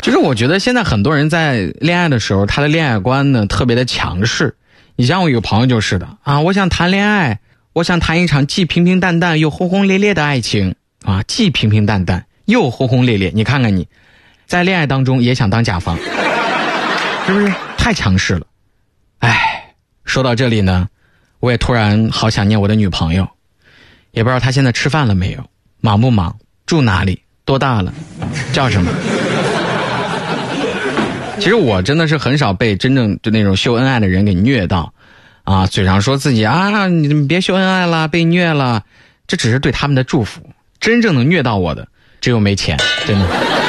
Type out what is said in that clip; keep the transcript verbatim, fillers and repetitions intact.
其实我觉得现在很多人在恋爱的时候，他的恋爱观呢特别的强势。你像我有个朋友就是的啊，我想谈恋爱，我想谈一场既平平淡淡又轰轰烈烈的爱情啊，既平平淡淡又轰轰烈烈。你看看你，在恋爱当中也想当甲方，是不是太强势了？哎，说到这里呢，我也突然好想念我的女朋友，也不知道她现在吃饭了没有，忙不忙，住哪里，多大了，叫什么？其实我真的是很少被真正就那种秀恩爱的人给虐到，啊，嘴上说自己啊，你别秀恩爱了，被虐了，这只是对他们的祝福。真正能虐到我的，只有没钱，真的。